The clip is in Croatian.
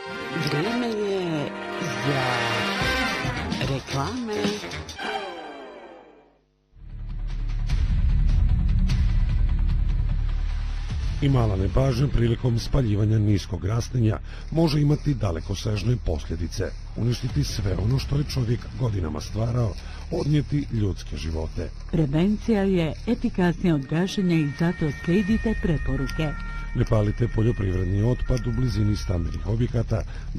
Vrijeme je za reklame. I mala nepažnja prilikom spaljivanja niskog rastinja može imati dalekosežne posljedice, uništiti sve ono što je čovjek godinama stvarao, odnijeti ljudske živote. Prevencija je efikasnija od gašenja i zato slijedite preporuke. Ne palite poljoprivredni otpad u blizini stambenih objekata,